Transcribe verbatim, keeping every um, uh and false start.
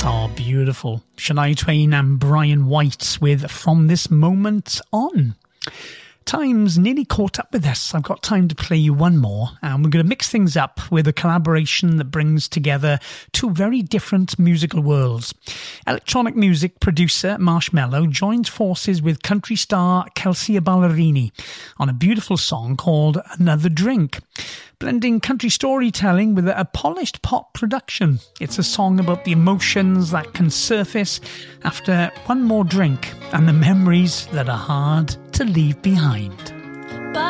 Oh, beautiful. Shania Twain and Brian White with From This Moment On. Time's nearly caught up with us. I've got time to play you one more, and we're going to mix things up with a collaboration that brings together two very different musical worlds. Electronic music producer Marshmello joins forces with country star Kelsea Ballerini on a beautiful song called Another Drink, blending country storytelling with a polished pop production. It's a song about the emotions that can surface after one more drink and the memories that are hard to leave behind.